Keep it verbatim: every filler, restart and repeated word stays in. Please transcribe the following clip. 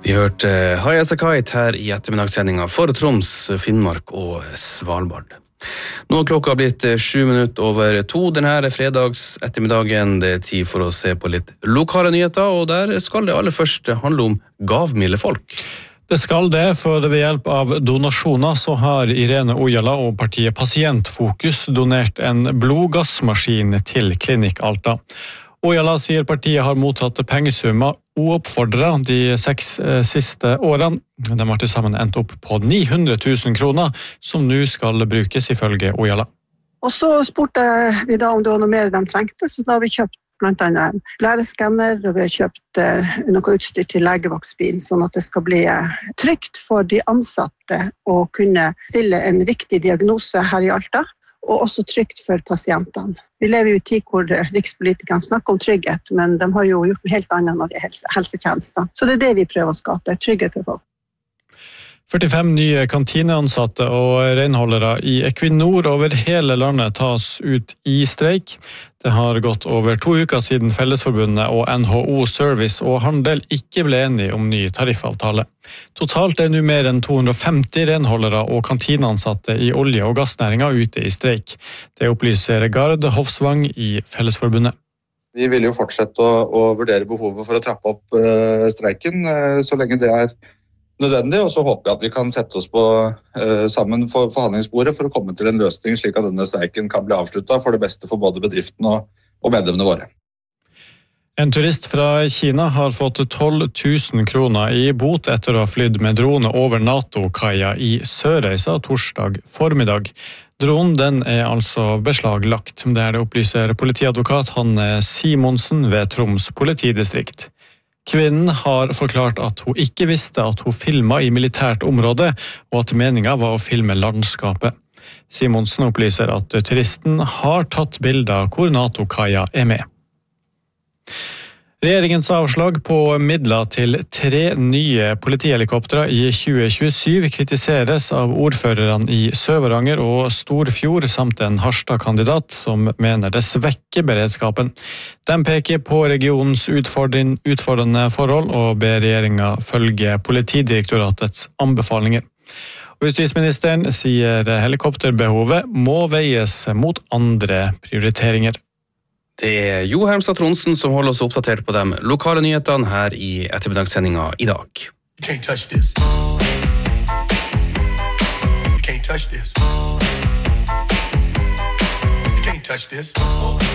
Vi hørte Highasakite her i ettermiddagssendinga for Troms, Finnmark og Svalbard. Nå er klokka blitt sju minutter over to denne fredags ettermiddagen. Det er tid for å se på litt lokale nyheter, og der skal det aller først handle om gavmilde folk. Det skal det, for ved hjelp av donasjoner så har Irene Ojala og partiet Pasientfokus donert en blodgassmaskin til Klinikk Alta. Ojala sier partiet har mottatt pengesummer uoppfordret de seks siste årene. De har til sammen endt opp på ni hundre tusen kroner, som nå skal brukes ifølge Ojala. Og så spurte vi da om det var noe mer de trengte, så da har vi kjøpt blant annet læreskanner, og vi har kjøpt eh, noe utstyr til legevaktbilen, sånn at det skal bli eh, trygt for de ansatte å kunne stille en riktig diagnose her i Alta, og også trygt for pasientene. Vi lever jo i tid hvor rikspolitikerne snakker om trygghet, men de har jo gjort noe helt annet når det er helse, helsetjenester. Så det er det vi prøver å skape, trygghet for folk. førtifem nye kantineansatte og renholdere i Equinor over hele landet tas ut i streik. Det har gått over to uker siden Fellesforbundet og N H O Service og Handel ikke ble enige om ny tariffavtale. Totalt er nå mer enn to hundre og femti renholdere og kantineansatte i olje- og gassnæringen ute i streik. Det opplyser Gard Hofsvang i Fellesforbundet. Vi vil jo fortsette å, å vurdere behovet for å trappe opp uh, streiken, uh, så lenge det er nødvendig, og så håper jeg at vi kan sette oss på uh, sammen for forhandlingsbordet for å komme til en løsning slik at denne streiken kan bli avsluttet for det beste for både bedriften og, og medlemmene våre. En turist fra Kina har fått tolv tusen kroner i bot etter å ha flydd med drone over NATO-kaia i Sørreisa torsdag formiddag. Dronen den er altså beslaglagt. Det er det opplyser politiadvokat Hanne Simonsen ved Troms politidistrikt. Kvinnen har forklart at hun ikke visste at hun filmet i militært område, og at meningen var å filme landskapet. Simonsen opplyser at turisten har tatt bilder hvor NATO-kaia er med. Regjeringens avslag på midler til tre nye politihelikoptre i tjue tjuesyv kritiseres av ordførerne i Sør-Varanger og Storfjord samt en Harstad-kandidat som mener det svekker beredskapen. De peker på regionens utfordrende forhold og ber regjeringen følge Politidirektoratets anbefalinger. Justisministeren sier helikopterbehovet må veies mot andre prioriteringer. Det er Jo Hermstad Tronsen som holder oss oppdatert på de lokale nyhetene her i ettermiddagssendinga i dag. You can't touch this. You can't touch this. You can't touch this.